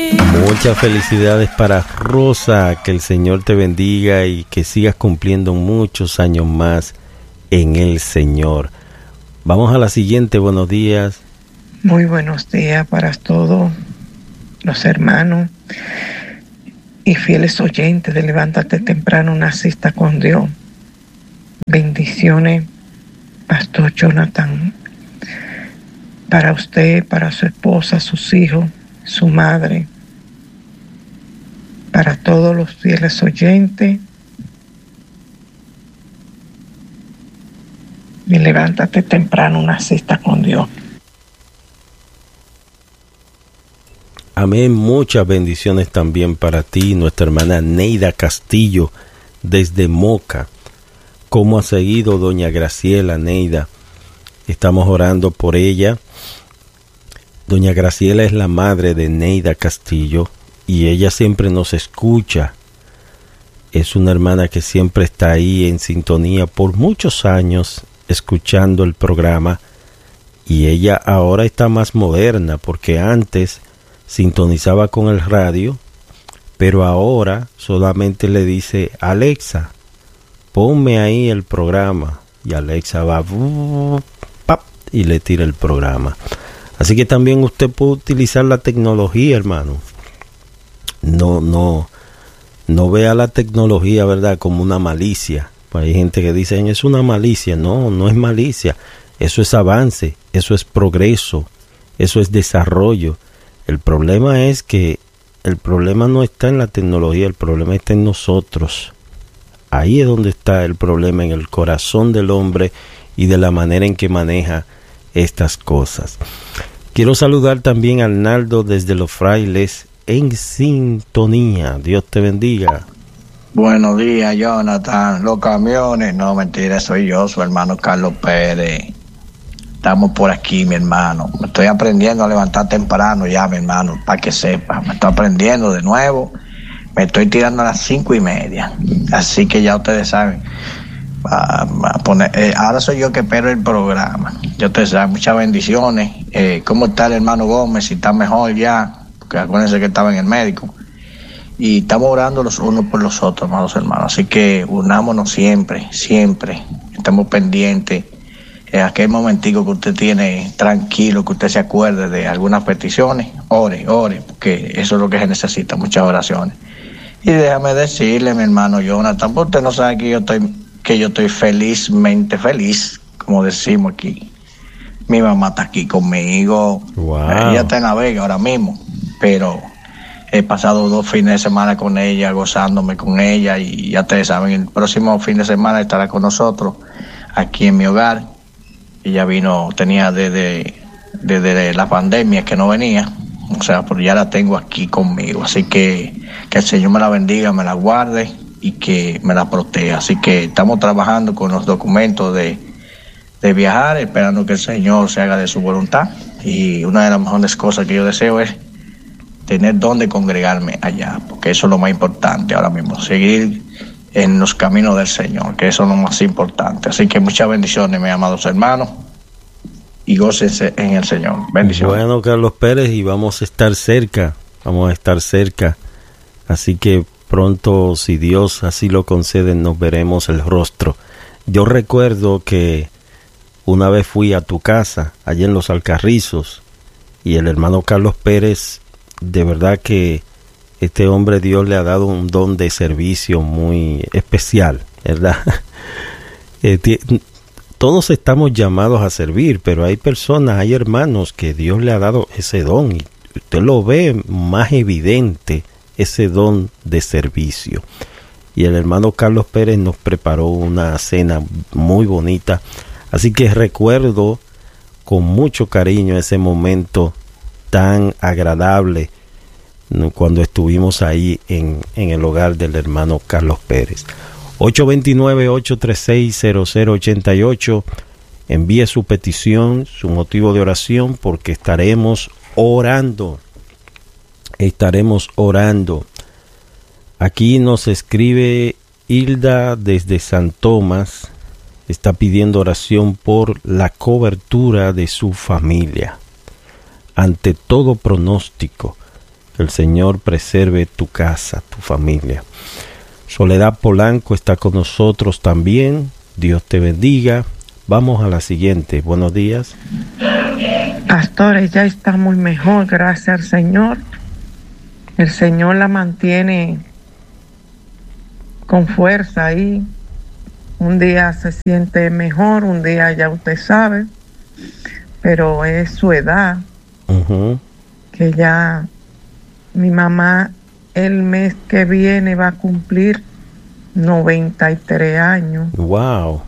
Muchas felicidades para Rosa, que el Señor te bendiga y que sigas cumpliendo muchos años más en el Señor. Vamos a la siguiente, buenos días. Muy buenos días para todos los hermanos y fieles oyentes de Levántate Temprano, una cita con Dios. Bendiciones, Pastor Jonathan, para usted, para su esposa, sus hijos, su madre, para todos los fieles oyentes. Y Levántate Temprano, una cita con Dios. Amén, muchas bendiciones también para ti, nuestra hermana Neida Castillo, desde Moca. ¿Cómo ha seguido doña Graciela, Neida? Estamos orando por ella. Doña Graciela es la madre de Neida Castillo y ella siempre nos escucha. Es una hermana que siempre está ahí en sintonía por muchos años escuchando el programa, y ella ahora está más moderna porque antes sintonizaba con el radio, pero ahora solamente le dice: Alexa, ponme ahí el programa, y Alexa va ¡pap! Y le tira el programa. Así que también usted puede utilizar la tecnología, hermano. No vea la tecnología, ¿verdad?, como una malicia. Hay gente que dice, es una malicia. No es malicia. Eso es avance, eso es progreso, eso es desarrollo. El problema es que el problema no está en la tecnología, el problema está en nosotros. Ahí es donde está el problema, en el corazón del hombre y de la manera en que maneja estas cosas. Quiero saludar también a Arnaldo desde Los Frailes en sintonía. Dios te bendiga. Buenos días, Jonathan. Los camiones, no, mentira, soy yo, su hermano Carlos Pérez. Estamos por aquí, mi hermano. Me estoy aprendiendo a levantar temprano ya, mi hermano, para que sepa. Me estoy aprendiendo de nuevo. Me estoy tirando a las 5:30. Así que ya ustedes saben. Ahora soy yo que espero el programa. Ya ustedes saben, muchas bendiciones. ¿Cómo está el hermano Gómez? Si está mejor ya, porque acuérdense que estaba en el médico. Y estamos orando los unos por los otros, amados hermanos. Así que unámonos siempre. Estamos pendientes. Aquel momentico que usted tiene tranquilo, que usted se acuerde de algunas peticiones, ore, porque eso es lo que se necesita, muchas oraciones. Y déjame decirle, mi hermano Jonathan, porque usted no sabe que yo estoy felizmente feliz, como decimos aquí. Mi mamá está aquí conmigo. Wow. Ella está en La Vega ahora mismo, pero he pasado 2 fines de semana con ella, gozándome con ella, y ya ustedes saben, el próximo fin de semana estará con nosotros aquí en mi hogar. Ella tenía desde la pandemia que no venía, o sea, pero ya la tengo aquí conmigo. Así que el Señor me la bendiga, me la guarde y que me la proteja. Así que estamos trabajando con los documentos de viajar, esperando que el Señor se haga de su voluntad. Y una de las mejores cosas que yo deseo es tener donde congregarme allá, porque eso es lo más importante ahora mismo, seguir en los caminos del Señor, que eso es lo más importante. Así que muchas bendiciones, mis amados hermanos, y gócense en el Señor. Bendiciones. Bueno, Carlos Pérez, y vamos a estar cerca, así que pronto, si Dios así lo concede, nos veremos el rostro. Yo recuerdo que una vez fui a tu casa, allá en Los Alcarrizos, y el hermano Carlos Pérez, de verdad que este hombre, Dios le ha dado un don de servicio muy especial, ¿verdad? Todos estamos llamados a servir, pero hay hermanos que Dios le ha dado ese don, y usted lo ve más evidente, ese don de servicio. Y el hermano Carlos Pérez nos preparó una cena muy bonita, así que recuerdo con mucho cariño ese momento tan agradable cuando estuvimos ahí en el hogar del hermano Carlos Pérez. 829-836-0088. Envíe su petición, su motivo de oración, porque estaremos orando. Aquí nos escribe Hilda desde San Tomás. Está pidiendo oración por la cobertura de su familia ante todo pronóstico. el Señor preserve tu casa, tu familia. Soledad Polanco está con nosotros también. Dios te bendiga. Vamos a la siguiente. Buenos días. Pastor, ella está muy mejor, gracias al Señor. El Señor la mantiene con fuerza ahí. Un día se siente mejor, un día ya usted sabe, pero es su edad. Que ya mi mamá el mes que viene va a cumplir 93 años. Wow.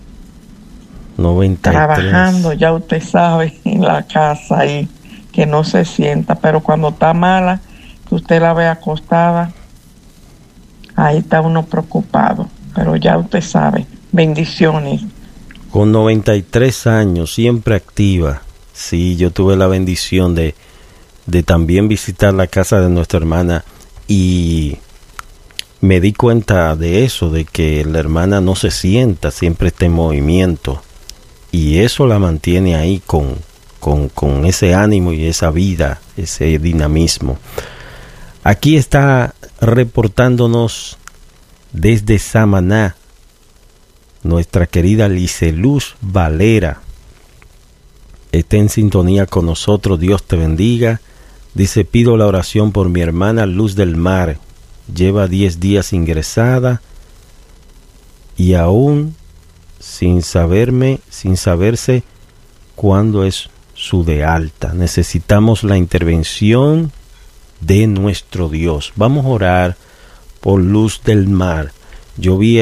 93. Trabajando, ya usted sabe, en la casa y que no se sienta, pero cuando está mala, que usted la ve acostada, ahí está uno preocupado, pero ya usted sabe. Bendiciones. Con 93 años, siempre activa. Sí, yo tuve la bendición de también visitar la casa de nuestra hermana y me di cuenta de eso, de que la hermana no se sienta, siempre está en movimiento. Y eso la mantiene ahí con ese ánimo y esa vida, ese dinamismo. Aquí está reportándonos desde Samaná nuestra querida Liceluz Valera. Está en sintonía con nosotros. Dios te bendiga. Dice, pido la oración por mi hermana Luz del Mar. Lleva 10 días ingresada y aún sin saberse cuándo es su de alta. Necesitamos la intervención de nuestro Dios. Vamos a orar por Luz del Mar. Yo vi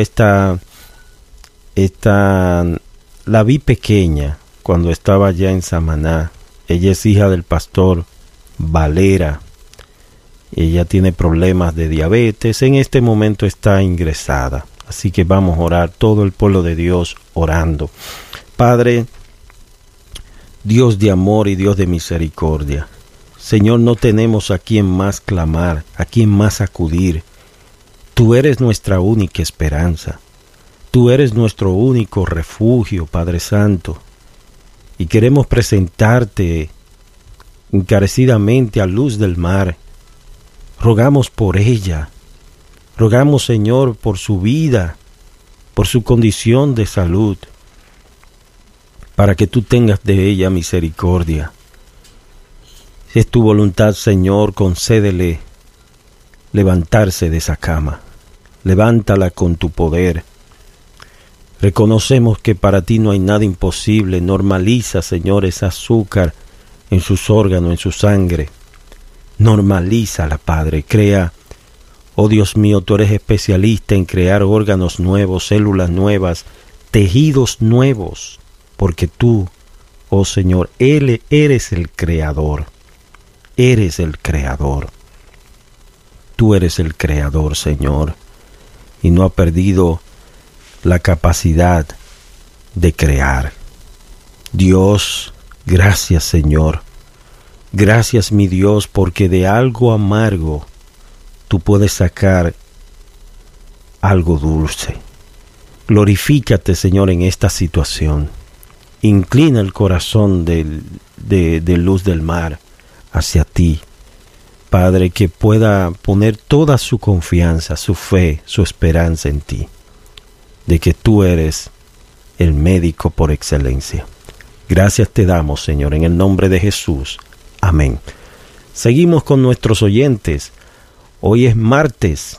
la vi pequeña cuando estaba allá en Samaná. Ella es hija del pastor Valera. Ella tiene problemas de diabetes. En este momento está ingresada. Así que vamos a orar, todo el pueblo de Dios orando. Padre, Dios de amor y Dios de misericordia. Señor, no tenemos a quien más clamar, a quien más acudir. Tú eres nuestra única esperanza. Tú eres nuestro único refugio, Padre Santo. Y queremos presentarte encarecidamente a Luz del Mar. Rogamos por ella. Rogamos, Señor, por su vida, por su condición de salud, para que tú tengas de ella misericordia. Si es tu voluntad, Señor, concédele levantarse de esa cama. Levántala con tu poder. Reconocemos que para ti no hay nada imposible. Normaliza, Señor, ese azúcar en sus órganos, en su sangre. Normalízala, Padre. Crea, oh Dios mío, tú eres especialista en crear órganos nuevos, células nuevas, tejidos nuevos, porque tú, oh Señor, eres el creador. Eres el creador. Tú eres el creador, Señor, y no ha perdido la capacidad de crear. Dios, gracias, Señor. Gracias, mi Dios, porque de algo amargo tú puedes sacar algo dulce. Glorifícate, Señor, en esta situación. Inclina el corazón de Luz del Mar hacia ti, Padre, que pueda poner toda su confianza, su fe, su esperanza en ti, de que tú eres el médico por excelencia. Gracias te damos, Señor, en el nombre de Jesús. Amén. Seguimos con nuestros oyentes. Hoy es martes.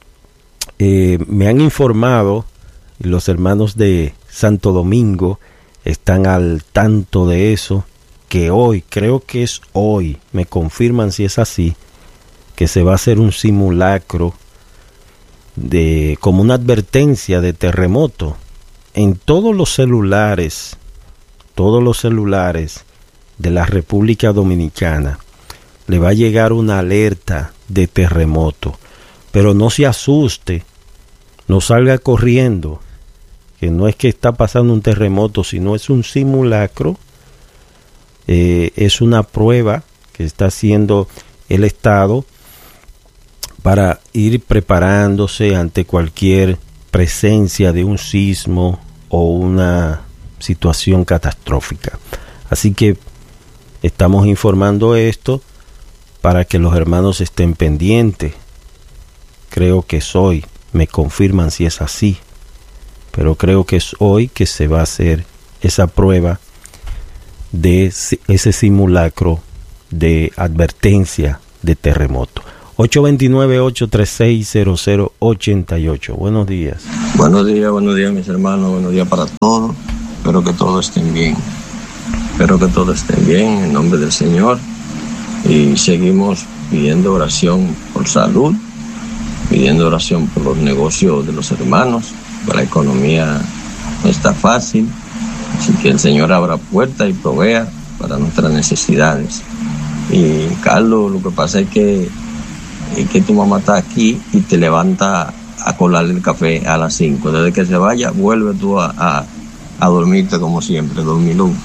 Me han informado, los hermanos de Santo Domingo están al tanto de eso, que hoy, creo que es hoy, me confirman si es así, que se va a hacer un simulacro como una advertencia de terremoto en todos los celulares de la República Dominicana. Le va a llegar una alerta de terremoto, pero no se asuste, no salga corriendo, que no es que está pasando un terremoto, sino es un simulacro. Es una prueba que está haciendo el Estado para ir preparándose ante cualquier presencia de un sismo o una situación catastrófica. Así que estamos informando esto para que los hermanos estén pendientes. Creo que es hoy, me confirman si es así, pero creo que es hoy que se va a hacer esa prueba de ese simulacro de advertencia de terremoto. 829-836-0088. Buenos días. Buenos días mis hermanos, buenos días para todos. Espero que todos estén bien. En nombre del Señor. Y seguimos pidiendo oración por salud, pidiendo oración por los negocios de los hermanos. La economía no está fácil, así que el Señor abra puertas y provea para nuestras necesidades. Y Carlos, lo que pasa es que tu mamá está aquí y te levanta a colarle el café a las 5. Desde que se vaya, vuelve tú a dormirte como siempre, dormilón.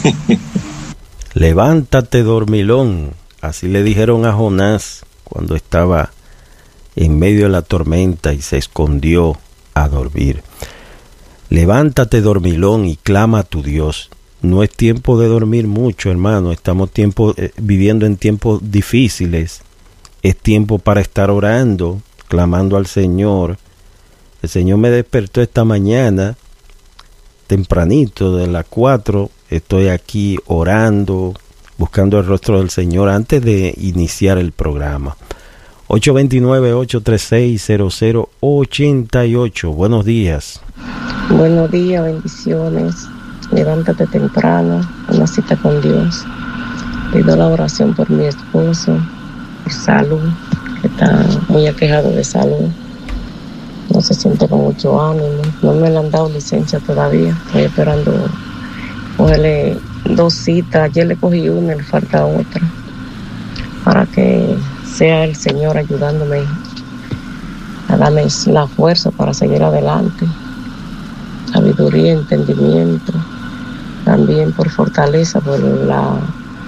Levántate, dormilón. Así le dijeron a Jonás cuando estaba en medio de la tormenta y se escondió a dormir. Levántate, dormilón, y clama a tu Dios. No es tiempo de dormir mucho, hermano. Estamos viviendo en tiempos difíciles. Es tiempo para estar orando, clamando al Señor. El Señor me despertó esta mañana, tempranito, de las 4. Estoy aquí orando, buscando el rostro del Señor antes de iniciar el programa. 829-836-0088. Buenos días. Buenos días, bendiciones. Levántate temprano, una cita con Dios. Pido la oración por mi esposo, por salud, que está muy aquejado de salud. No se siente con mucho ánimo. No me le han dado licencia todavía. Estoy esperando cogerle 2 citas. Ayer le cogí una y le falta otra. Para que sea el Señor ayudándome a darme la fuerza para seguir adelante. Sabiduría, entendimiento. También por fortaleza, por la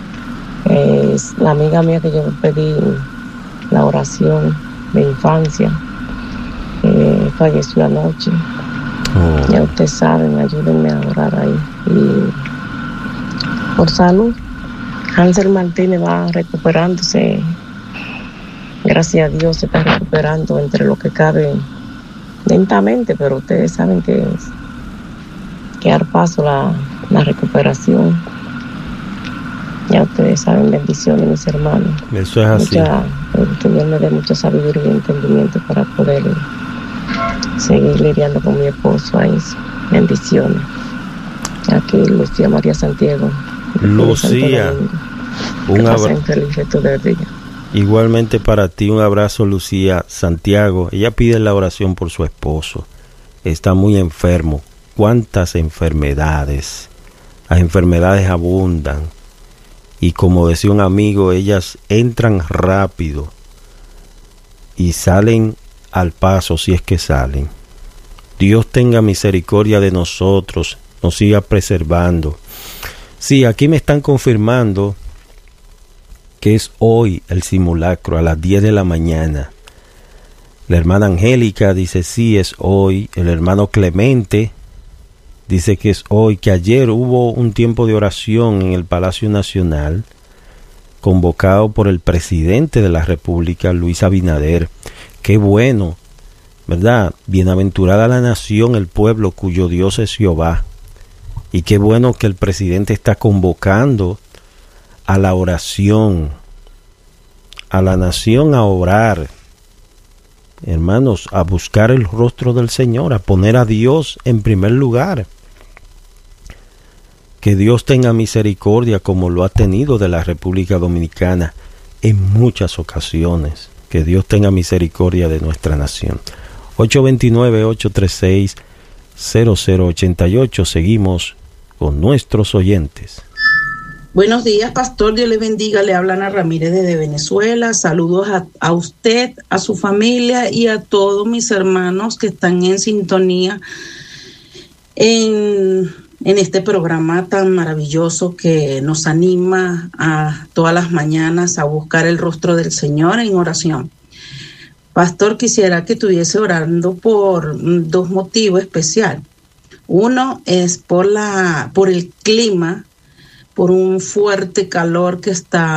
amiga mía que yo pedí la oración de infancia. Falleció anoche. Ya ustedes saben, ayúdenme a orar ahí. Y por salud, Hansel Martínez va recuperándose. Gracias a Dios se está recuperando entre lo que cabe lentamente, pero ustedes saben que dar paso la recuperación. Ya ustedes saben, bendiciones, mis hermanos. Eso es así. Que Dios me dé mucha sabiduría y entendimiento para poder seguir lidiando con mi esposo ahí. Bendiciones. Aquí Lucía María Santiago. Lucía, un abrazo. Feliz resto del día. Igualmente para ti, un abrazo, Lucía Santiago. Ella pide la oración por su esposo. Está muy enfermo. ¿Cuántas enfermedades? Las enfermedades abundan. Y como decía un amigo, ellas entran rápido y salen al paso, si es que salen. Dios tenga misericordia de nosotros, nos siga preservando. Sí, aquí me están confirmando que es hoy el simulacro a las 10 de la mañana. La hermana Angélica dice sí, es hoy. El hermano Clemente dice que es hoy, que ayer hubo un tiempo de oración en el Palacio Nacional, convocado por el presidente de la República, Luis Abinader. Qué bueno, ¿verdad? Bienaventurada la nación, el pueblo cuyo Dios es Jehová. Y qué bueno que el presidente está convocando a la oración, a la nación a orar, hermanos, a buscar el rostro del Señor, a poner a Dios en primer lugar. Que Dios tenga misericordia como lo ha tenido de la República Dominicana en muchas ocasiones. Que Dios tenga misericordia de nuestra nación. 829-836-0088. Seguimos con nuestros oyentes. Buenos días, pastor, Dios le bendiga. Le habla Ana Ramírez desde Venezuela. Saludos a usted, a su familia y a todos mis hermanos que están en sintonía en este programa tan maravilloso que nos anima a todas las mañanas a buscar el rostro del Señor en oración. Pastor, quisiera que estuviese orando por 2 motivos especiales. Uno es por el clima, por un fuerte calor que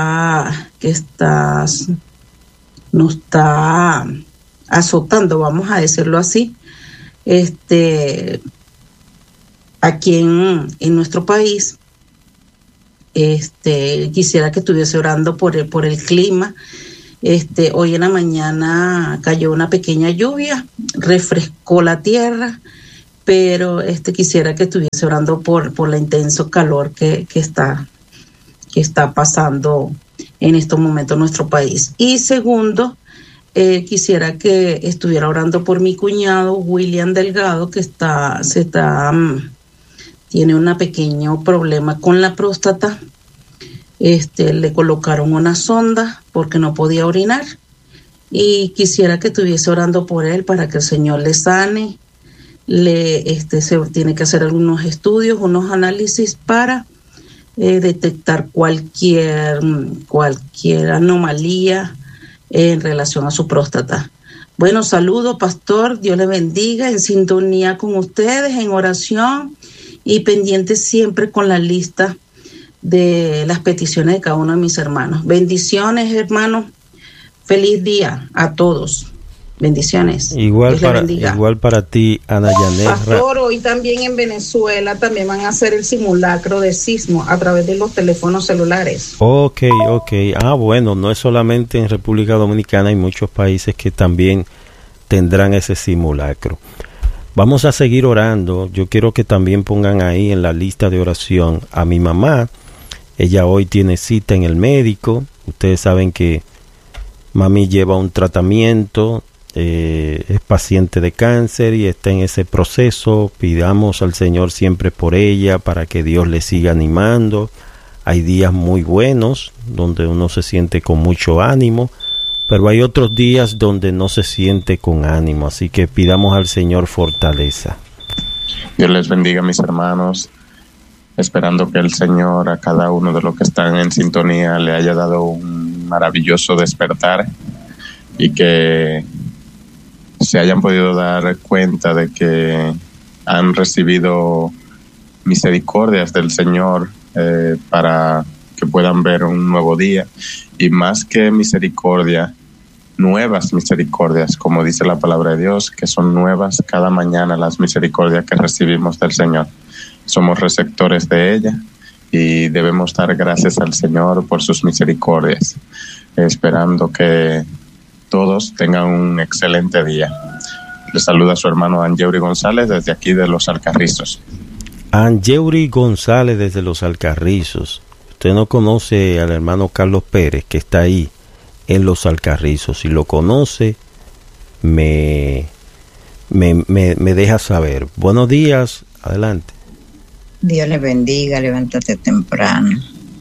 nos está azotando, vamos a decirlo así, aquí en nuestro país. Quisiera que estuviese orando por el clima. Hoy en la mañana cayó una pequeña lluvia, refrescó la tierra, pero quisiera que estuviese orando por el intenso calor que está pasando en estos momentos en nuestro país. Y segundo, quisiera que estuviera orando por mi cuñado William Delgado, que tiene un pequeño problema con la próstata. Le colocaron una sonda porque no podía orinar, y quisiera que estuviese orando por él para que el Señor le sane. Se tiene que hacer algunos estudios, unos análisis para detectar cualquier anomalía en relación a su próstata. Bueno, saludo, pastor, Dios le bendiga, en sintonía con ustedes, en oración y pendiente siempre con la lista de las peticiones de cada uno de mis hermanos. Bendiciones, hermanos. Feliz día a todos. Bendiciones. Igual para ti, Ana Yanet. Pastor, hoy también en Venezuela también van a hacer el simulacro de sismo a través de los teléfonos celulares. Ok. Bueno, no es solamente en República Dominicana, hay muchos países que también tendrán ese simulacro. Vamos a seguir orando. Yo quiero que también pongan ahí en la lista de oración a mi mamá. Ella hoy tiene cita en el médico. Ustedes saben que mami lleva un tratamiento, es paciente de cáncer y está en ese proceso. Pidamos al Señor siempre por ella para que Dios le siga animando. Hay días muy buenos donde uno se siente con mucho ánimo, pero hay otros días donde no se siente con ánimo, así que pidamos al Señor fortaleza. Dios les bendiga, mis hermanos, esperando que el Señor a cada uno de los que están en sintonía le haya dado un maravilloso despertar y que se hayan podido dar cuenta de que han recibido misericordias del Señor para que puedan ver un nuevo día, y más que misericordia, nuevas misericordias, como dice la palabra de Dios, que son nuevas cada mañana las misericordias que recibimos del Señor. Somos receptores de ella y debemos dar gracias al Señor por sus misericordias, esperando que todos tengan un excelente día. Les saluda su hermano Angeuri González desde aquí de Los Alcarrizos. Angeuri González desde Los Alcarrizos. Usted no conoce al hermano Carlos Pérez, que está ahí en Los Alcarrizos. Si lo conoce, me deja saber. Buenos días, adelante. Dios le bendiga, levántate temprano.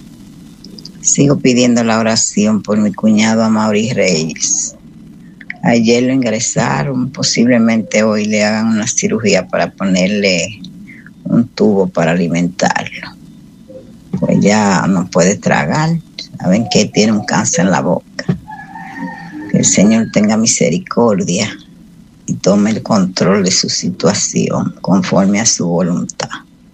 Sigo pidiendo la oración por mi cuñado Amaury Reyes. Ayer lo ingresaron, posiblemente hoy le hagan una cirugía para ponerle un tubo para alimentarlo. Pues ya no puede tragar, saben que tiene un cáncer en la boca. Que el Señor tenga misericordia y tome el control de su situación conforme a su voluntad.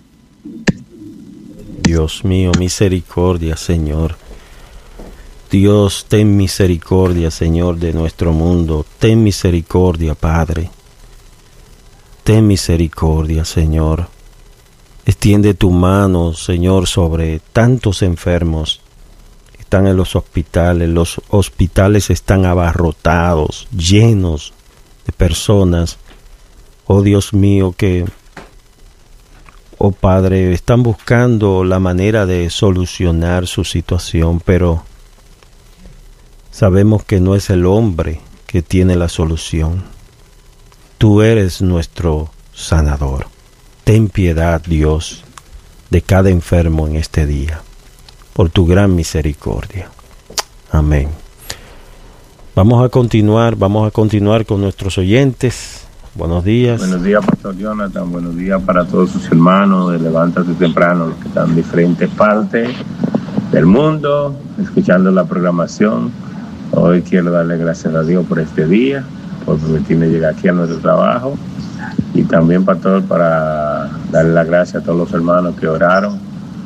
Dios mío, misericordia, Señor. Dios, ten misericordia, Señor, de nuestro mundo. Ten misericordia, Padre. Ten misericordia, Señor. Extiende tu mano, Señor, sobre tantos enfermos que están en los hospitales. Los hospitales están abarrotados, llenos de personas. Oh Dios mío, oh Padre, están buscando la manera de solucionar su situación, pero sabemos que no es el hombre que tiene la solución. Tú eres nuestro sanador. Ten piedad, Dios, de cada enfermo en este día, por tu gran misericordia. Amén. Vamos a continuar con nuestros oyentes. Buenos días. Buenos días, Pastor Jonathan. Buenos días para todos sus hermanos de Levántate Temprano, los que están en diferentes partes del mundo, escuchando la programación. Hoy quiero darle gracias a Dios por este día, por permitirme llegar aquí a nuestro trabajo. Y también, Pastor, para darle las gracias a todos los hermanos que oraron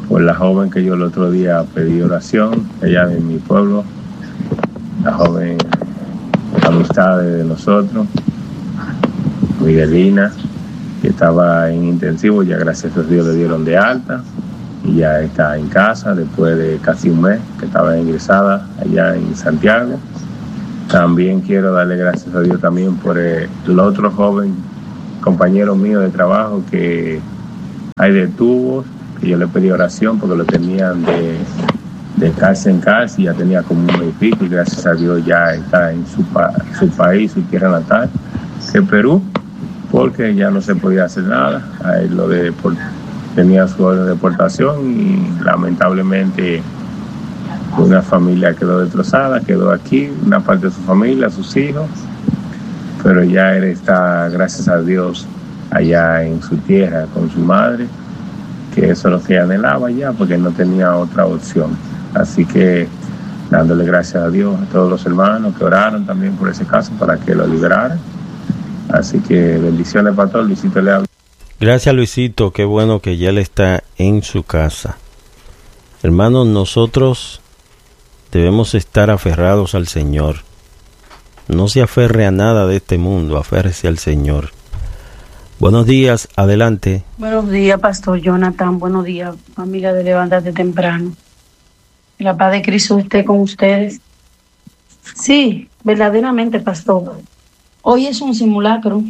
por la joven que yo el otro día pedí oración, ella de mi pueblo, la joven amistad de nosotros, Miguelina, que estaba en intensivo, ya gracias a Dios le dieron de alta y ya está en casa después de casi un mes que estaba ingresada allá en Santiago. También quiero darle gracias a Dios también por el otro joven compañero mío de trabajo que hay de tubos, que yo le pedí oración porque lo tenían de casa en casa y ya tenía como un mes y pico, y gracias a Dios ya está en su país, su tierra natal, que es Perú, porque ya no se podía hacer nada. A él tenía su orden de deportación y lamentablemente una familia quedó destrozada, quedó aquí, una parte de su familia, sus hijos, pero ya él está, gracias a Dios, allá en su tierra con su madre, que eso es lo que anhelaba ya, porque no tenía otra opción. Así que dándole gracias a Dios a todos los hermanos que oraron también por ese caso para que lo liberaran. Así que bendiciones para todos. Luisito le habla. Gracias, Luisito, qué bueno que ya él está en su casa. Hermanos, nosotros debemos estar aferrados al Señor. No se aferre a nada de este mundo, aférrese al Señor. Buenos días, adelante. Buenos días, Pastor Jonathan. Buenos días, familia de Levántate Temprano. Que la paz de Cristo esté con ustedes. Sí, verdaderamente, Pastor. Hoy es un simulacro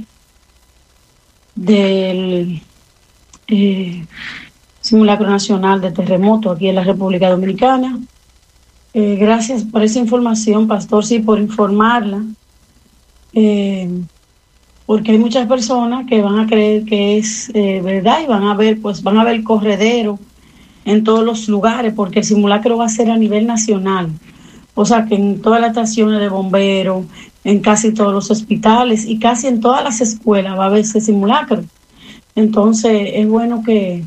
del simulacro nacional de terremoto aquí en la República Dominicana. Gracias por esa información, Pastor, sí, por informarla. Porque hay muchas personas que van a creer que es verdad y van a ver corredero en todos los lugares, porque el simulacro va a ser a nivel nacional. O sea que en todas las estaciones de bomberos, en casi todos los hospitales y casi en todas las escuelas va a haber ese simulacro. Entonces es bueno que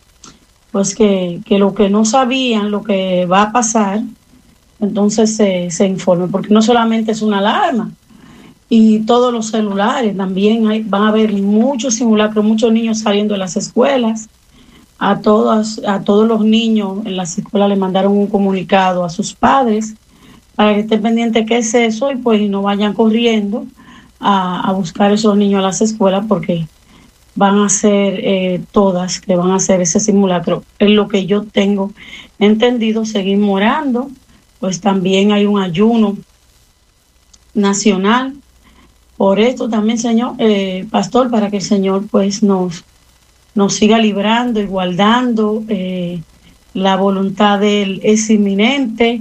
lo que no sabían, lo que va a pasar, entonces se informe, porque no solamente es una alarma, y todos los celulares también van a haber muchos simulacros, muchos niños saliendo de las escuelas. A todos los niños en las escuelas le mandaron un comunicado a sus padres para que estén pendientes qué es eso y pues no vayan corriendo a buscar a esos niños a las escuelas, porque van a ser todas que van a hacer ese simulacro. Es lo que yo tengo entendido. Seguimos orando, pues también hay un ayuno nacional por esto también, Señor, Pastor, para que el Señor pues nos siga librando y guardando. La voluntad de Él es inminente.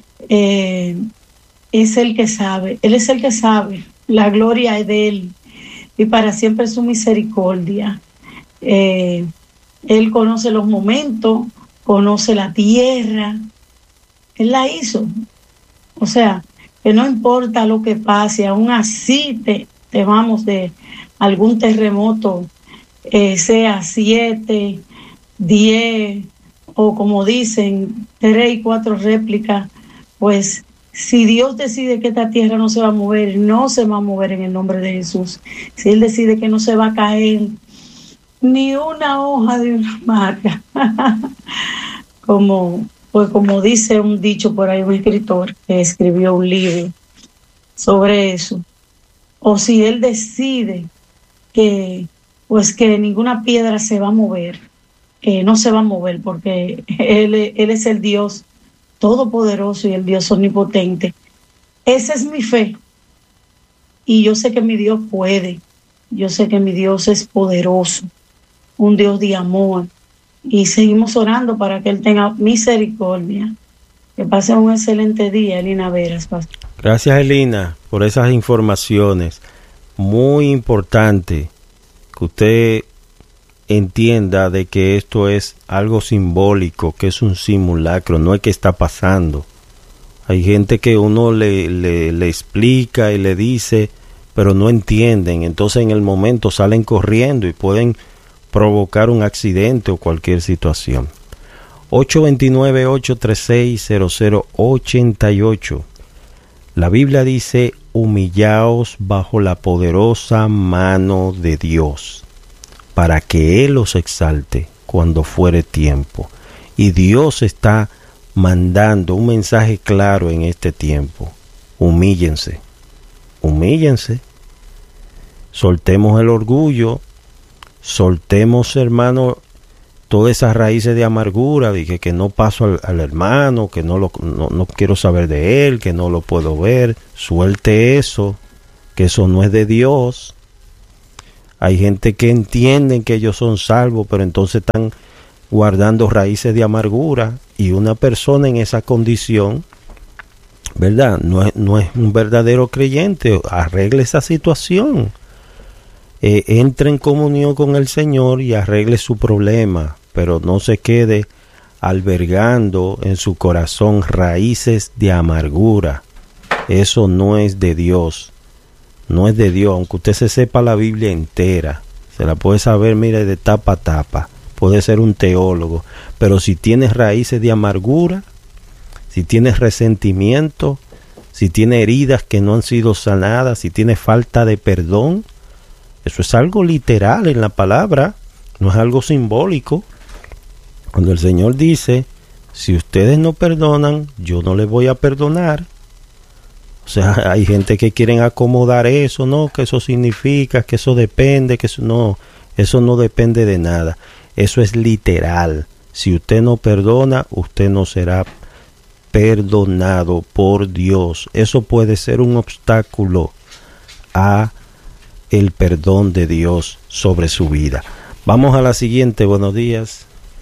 Es el que sabe, Él es el que sabe, la gloria es de Él y para siempre es su misericordia. Él conoce los momentos, conoce la tierra, Él la hizo. O sea, que no importa lo que pase, aún así te vamos de algún terremoto, sea 7, 10 o como dicen 3 y 4 réplicas, pues si Dios decide que esta tierra no se va a mover, no se va a mover en el nombre de Jesús. Si Él decide que no se va a caer ni una hoja de una marca, como dice un dicho por ahí, un escritor que escribió un libro sobre eso, o si Él decide que ninguna piedra se va a mover, no se va a mover, porque Él es el Dios todopoderoso y el Dios omnipotente. Esa es mi fe. Y yo sé que mi Dios puede. Yo sé que mi Dios es poderoso. Un Dios de amor. Y seguimos orando para que Él tenga misericordia. Que pase un excelente día, Elina Veras, Pastor. Gracias, Elina, por esas informaciones. Muy importante que usted entienda de que esto es algo simbólico, que es un simulacro, no es que está pasando. Hay gente que uno le explica y le dice, pero no entienden, entonces en el momento salen corriendo y pueden provocar un accidente o cualquier situación. 829-836-0088. La Biblia dice: humillaos bajo la poderosa mano de Dios, para que Él os exalte cuando fuere tiempo, Y Dios está mandando un mensaje claro en este tiempo. Humíllense, humíllense. Soltemos el orgullo, soltemos, hermano, todas esas raíces de amargura, dije que no paso al hermano, que no quiero saber de él, que no lo puedo ver. Suelte eso, que eso no es de Dios. Hay gente que entienden que ellos son salvos, pero entonces están guardando raíces de amargura, y una persona en esa condición, ¿verdad? No es un verdadero creyente. Arregle esa situación. Entre en comunión con el Señor y arregle su problema, pero no se quede albergando en su corazón raíces de amargura. Eso no es de Dios. No es de Dios, aunque usted se sepa la Biblia entera, se la puede saber, mire, de tapa a tapa, puede ser un teólogo, pero si tienes raíces de amargura, si tienes resentimiento, si tienes heridas que no han sido sanadas, si tienes falta de perdón, eso es algo literal en la palabra, no es algo simbólico. Cuando el Señor dice, si ustedes no perdonan, yo no les voy a perdonar. O sea, hay gente que quieren acomodar eso, ¿no? Que eso significa, que eso depende, que eso no depende de nada. Eso es literal. Si usted no perdona, usted no será perdonado por Dios. Eso puede ser un obstáculo a el perdón de Dios sobre su vida. Vamos a la siguiente. Buenos días.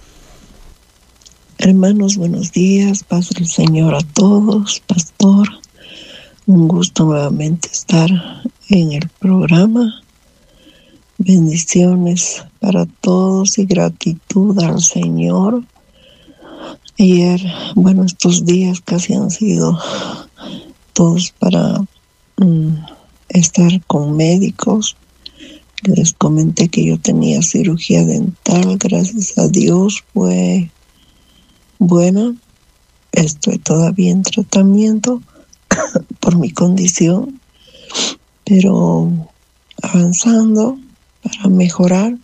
Hermanos, buenos días. Paz del Señor a todos. Pastor, un gusto nuevamente estar en el programa. Bendiciones para todos y gratitud al Señor. Ayer, estos días casi han sido todos para estar con médicos. Les comenté que yo tenía cirugía dental, gracias a Dios fue buena. Estoy todavía en tratamiento por mi condición, pero avanzando para mejorar.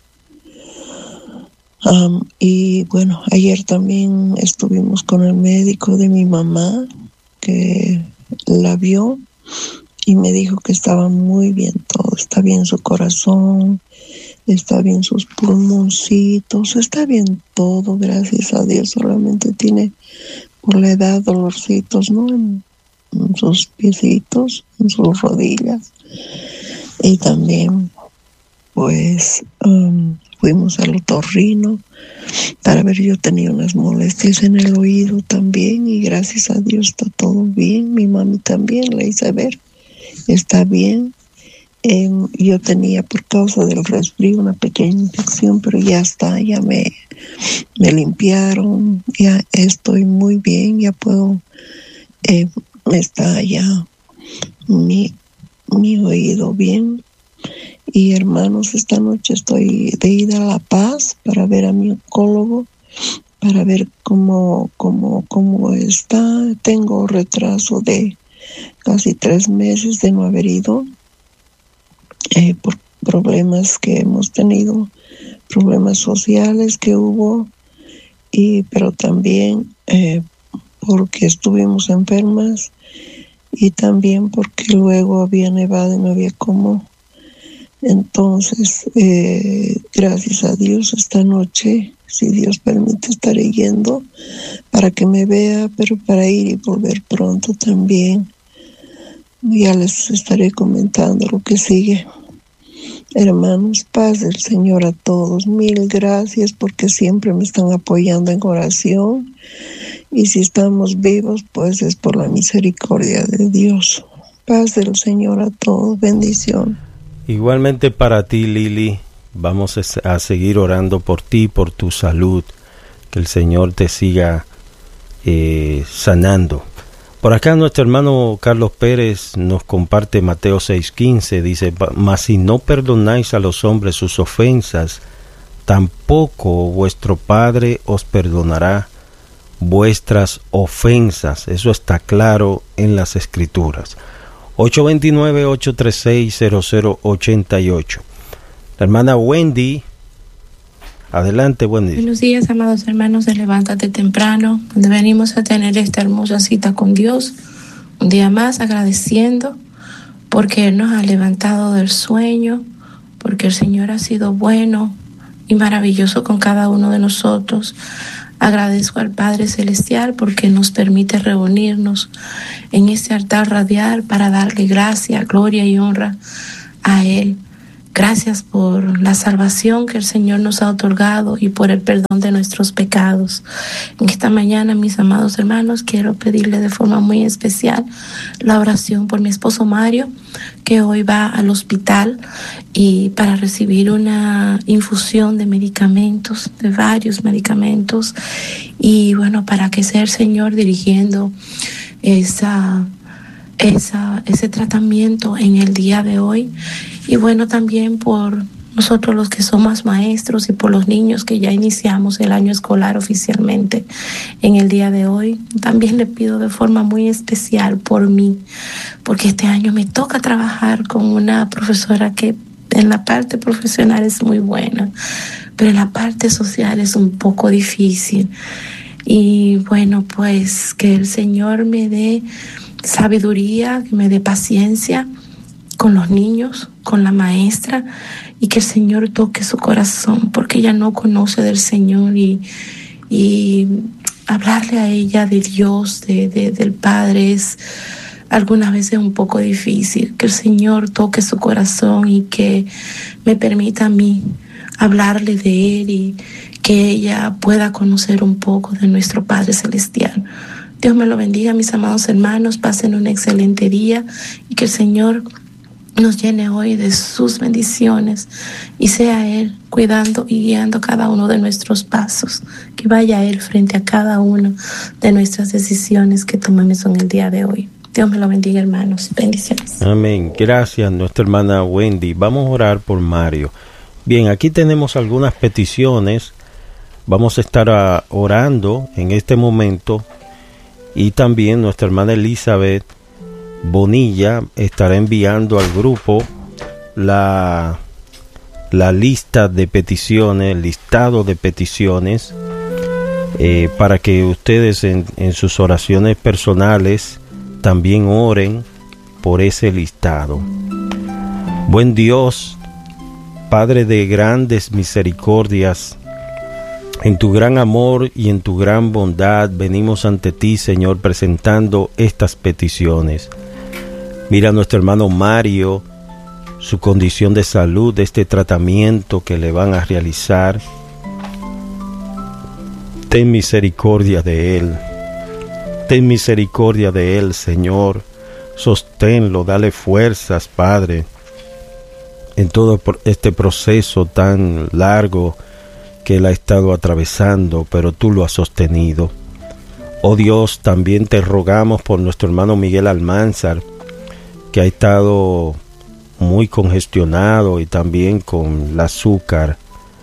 Y ayer también estuvimos con el médico de mi mamá, que la vio y me dijo que estaba muy bien todo, está bien su corazón, está bien sus pulmoncitos, está bien todo, gracias a Dios. Solamente tiene por la edad dolorcitos, ¿no? En sus piecitos, en sus rodillas. Y también fuimos al otorrino para ver, yo tenía unas molestias en el oído también, y gracias a Dios está todo bien. Mi mami también, le hice ver, está bien. Yo tenía, por causa del resfrío, una pequeña infección, pero ya está, ya me limpiaron, ya estoy muy bien, ya puedo, está ya mi oído bien. Y hermanos, esta noche estoy de ida a La Paz para ver a mi oncólogo, para ver cómo está. Tengo retraso de casi 3 meses de no haber ido, por problemas que hemos tenido, problemas sociales que hubo, pero también porque estuvimos enfermas, y también porque luego había nevado y no había cómo. Entonces, gracias a Dios, esta noche, si Dios permite, estaré yendo para que me vea, pero para ir y volver pronto también. Ya les estaré comentando lo que sigue. Hermanos, paz del Señor a todos. Mil gracias porque siempre me están apoyando en oración. Y si estamos vivos, pues es por la misericordia de Dios. Paz del Señor a todos. Bendición. Igualmente para ti, Lili. Vamos a seguir orando por ti, por tu salud. Que el Señor te siga sanando. Por acá nuestro hermano Carlos Pérez nos comparte Mateo 6:15. Dice, mas si no perdonáis a los hombres sus ofensas, tampoco vuestro Padre os perdonará vuestras ofensas. Eso está claro en las Escrituras. 829-836-0088. La hermana Wendy Adelante, buen día. Buenos días, amados hermanos de Levántate Temprano, donde venimos a tener esta hermosa cita con Dios. Un día más agradeciendo porque Él nos ha levantado del sueño, porque el Señor ha sido bueno y maravilloso con cada uno de nosotros. Agradezco al Padre Celestial porque nos permite reunirnos en este altar radial para darle gracia, gloria y honra a Él. Gracias por la salvación que el Señor nos ha otorgado y por el perdón de nuestros pecados. En esta mañana, mis amados hermanos, quiero pedirle de forma muy especial la oración por mi esposo Mario, que hoy va al hospital y para recibir una infusión de medicamentos, de varios medicamentos, y bueno, para que sea el Señor dirigiendo ese tratamiento en el día de hoy. Y bueno, también por nosotros los que somos maestros y por los niños que ya iniciamos el año escolar oficialmente en el día de hoy. También le pido de forma muy especial por mí, porque este año me toca trabajar con una profesora que en la parte profesional es muy buena, pero en la parte social es un poco difícil. Y bueno, pues que el Señor me dé sabiduría, que me dé paciencia con los niños, con la maestra, y que el Señor toque su corazón, porque ella no conoce del Señor, y hablarle a ella de Dios, del Padre, es algunas veces un poco difícil. Que el Señor toque su corazón y que me permita a mí hablarle de Él y que ella pueda conocer un poco de nuestro Padre Celestial. Dios me lo bendiga, mis amados hermanos, pasen un excelente día y que el Señor nos llene hoy de sus bendiciones y sea Él cuidando y guiando cada uno de nuestros pasos, que vaya Él frente a cada una de nuestras decisiones que tomemos en el día de hoy. Dios me lo bendiga, hermanos. Bendiciones. Amén. Gracias, nuestra hermana Wendy. Vamos a orar por Mario. Bien, aquí tenemos algunas peticiones. Vamos a estar orando en este momento, y también nuestra hermana Elizabeth Bonilla estará enviando al grupo la lista de peticiones, el listado de peticiones, para que ustedes en sus oraciones personales también oren por ese listado. Buen Dios, Padre de grandes misericordias, en tu gran amor y en tu gran bondad venimos ante ti, Señor, presentando estas peticiones. Mira a nuestro hermano Mario, su condición de salud, de este tratamiento que le van a realizar. Ten misericordia de él. Ten misericordia de él, Señor. Sosténlo, dale fuerzas, Padre, en todo este proceso tan largo que él ha estado atravesando, pero tú lo has sostenido. Oh Dios, también te rogamos por nuestro hermano Miguel Almanzar, que ha estado muy congestionado y también con el azúcar,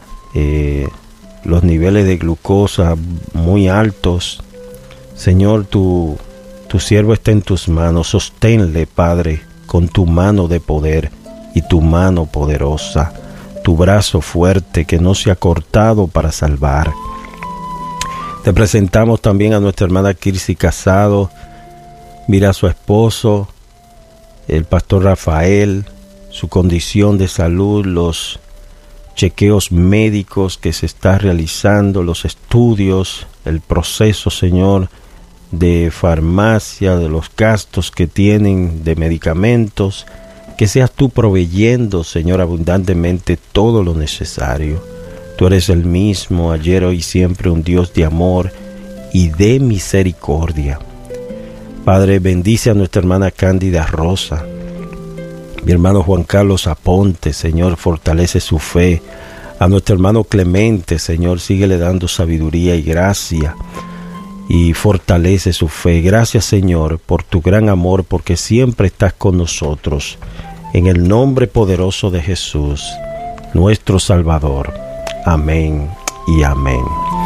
los niveles de glucosa muy altos. Señor, tu siervo está en tus manos. Sosténle, Padre, con tu mano de poder y tu mano poderosa, tu brazo fuerte que no se ha cortado para salvar. Te presentamos también a nuestra hermana Kirsi Casado. Mira a su esposo, el pastor Rafael, su condición de salud, los chequeos médicos que se está realizando, los estudios, el proceso, Señor, de farmacia, de los gastos que tienen de medicamentos, que seas tú proveyendo, Señor, abundantemente todo lo necesario. Tú eres el mismo ayer, hoy y siempre, un Dios de amor y de misericordia. Padre, bendice a nuestra hermana Cándida Rosa, mi hermano Juan Carlos Aponte, Señor, fortalece su fe. A nuestro hermano Clemente, Señor, síguele dando sabiduría y gracia y fortalece su fe. Gracias, Señor, por tu gran amor, porque siempre estás con nosotros. En el nombre poderoso de Jesús, nuestro Salvador. Amén y amén.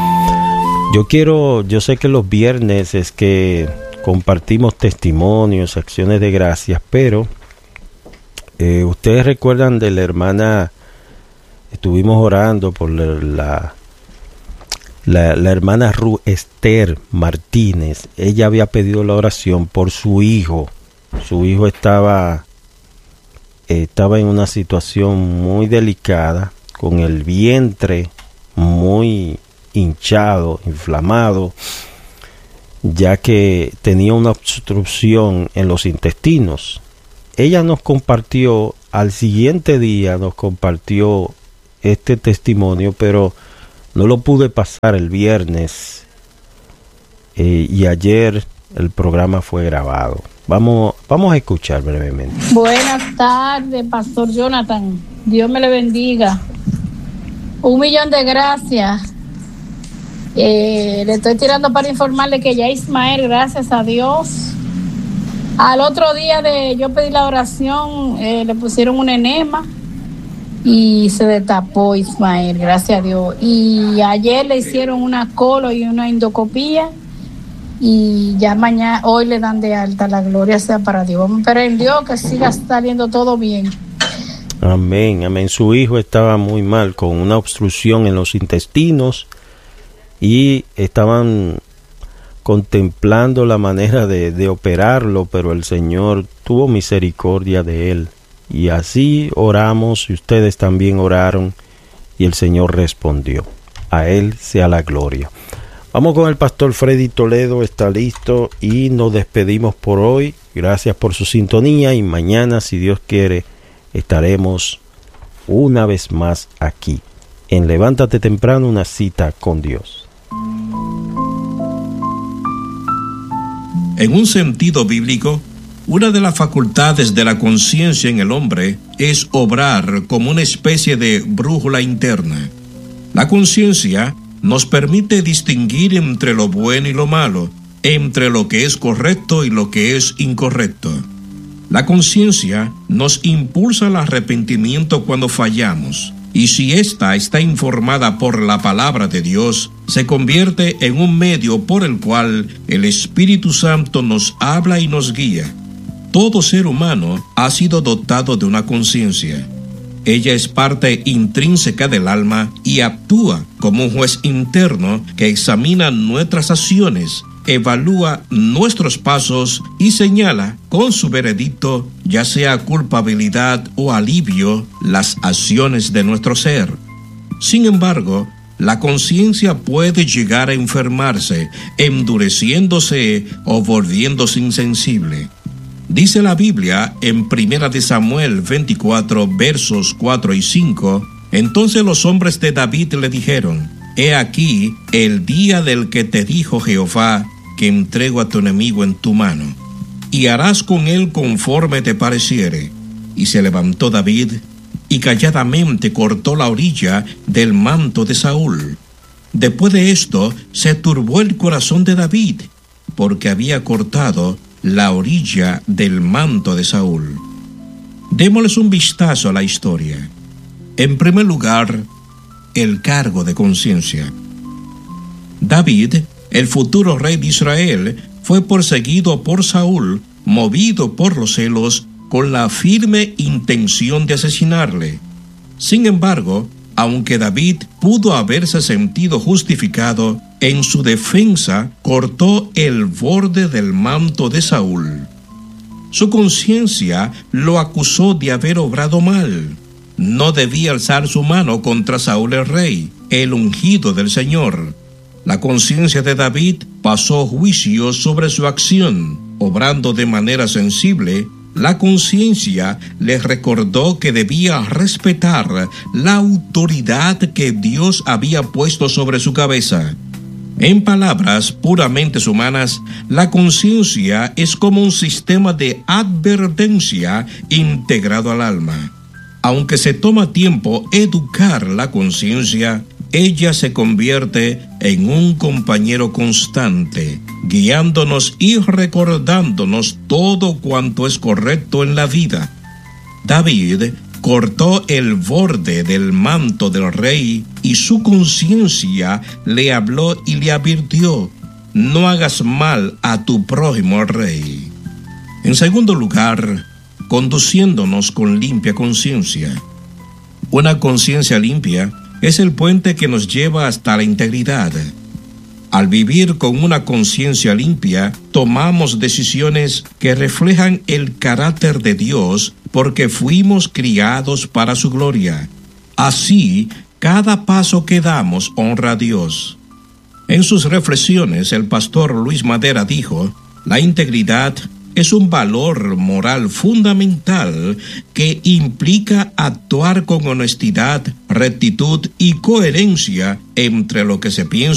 Yo sé que los viernes es que compartimos testimonios, acciones de gracias, pero ustedes recuerdan de la hermana estuvimos orando por la hermana Esther Martínez. Ella había pedido la oración por su hijo. Su hijo estaba en una situación muy delicada, con el vientre muy hinchado, inflamado, ya que tenía una obstrucción en los intestinos. Ella nos compartió, al siguiente día nos compartió este testimonio, pero no lo pude pasar el viernes y ayer el programa fue grabado. Vamos a escuchar brevemente. Buenas tardes, Pastor Jonathan. Dios me le bendiga. 1,000,000 de gracias. Le estoy tirando para informarle que ya Ismael, gracias a Dios, al otro día de yo pedir la oración, le pusieron un enema y se destapó Ismael, gracias a Dios. Y ayer le hicieron una colo y una endoscopía y ya hoy le dan de alta. La gloria sea para Dios. Vamos a esperar en Dios que siga saliendo todo bien. Amén, amén. Su hijo estaba muy mal, con una obstrucción en los intestinos, y estaban contemplando la manera de operarlo, pero el Señor tuvo misericordia de él. Y así oramos, y ustedes también oraron, y el Señor respondió. A Él sea la gloria. Vamos con el pastor Freddy Toledo, está listo, y nos despedimos por hoy. Gracias por su sintonía, y mañana, si Dios quiere, estaremos una vez más aquí, en Levántate Temprano, una cita con Dios. En un sentido bíblico, una de las facultades de la conciencia en el hombre es obrar como una especie de brújula interna. La conciencia nos permite distinguir entre lo bueno y lo malo, entre lo que es correcto y lo que es incorrecto. La conciencia nos impulsa al arrepentimiento cuando fallamos, y si ésta está informada por la palabra de Dios, se convierte en un medio por el cual el Espíritu Santo nos habla y nos guía. Todo ser humano ha sido dotado de una conciencia. Ella es parte intrínseca del alma y actúa como un juez interno que examina nuestras acciones, evalúa nuestros pasos y señala con su veredicto, ya sea culpabilidad o alivio, las acciones de nuestro ser. Sin embargo, la conciencia puede llegar a enfermarse, endureciéndose o volviéndose insensible. Dice la Biblia en 1 de Samuel 24, versos 4 y 5, entonces los hombres de David le dijeron, he aquí el día del que te dijo Jehová, que entrego a tu enemigo en tu mano, y harás con él conforme te pareciere. Y se levantó David, y calladamente cortó la orilla del manto de Saúl. Después de esto, se turbó el corazón de David, porque había cortado la orilla del manto de Saúl. Démosles un vistazo a la historia. En primer lugar, el cargo de conciencia. David, el futuro rey de Israel, fue perseguido por Saúl, movido por los celos, con la firme intención de asesinarle. Sin embargo, aunque David pudo haberse sentido justificado, en su defensa cortó el borde del manto de Saúl. Su conciencia lo acusó de haber obrado mal. No debía alzar su mano contra Saúl el rey, el ungido del Señor. La conciencia de David pasó juicio sobre su acción. Obrando de manera sensible, la conciencia le recordó que debía respetar la autoridad que Dios había puesto sobre su cabeza. En palabras puramente humanas, la conciencia es como un sistema de advertencia integrado al alma. Aunque se toma tiempo educar la conciencia, ella se convierte en un compañero constante, guiándonos y recordándonos todo cuanto es correcto en la vida. David cortó el borde del manto del rey y su conciencia le habló y le advirtió, no hagas mal a tu prójimo rey. En segundo lugar, conduciéndonos con limpia conciencia. Una conciencia limpia es el puente que nos lleva hasta la integridad. Al vivir con una conciencia limpia, tomamos decisiones que reflejan el carácter de Dios porque fuimos criados para su gloria. Así, cada paso que damos honra a Dios. En sus reflexiones, el pastor Luis Madera dijo: la integridad es un valor moral fundamental que implica actuar con honestidad, rectitud y coherencia entre lo que se piensa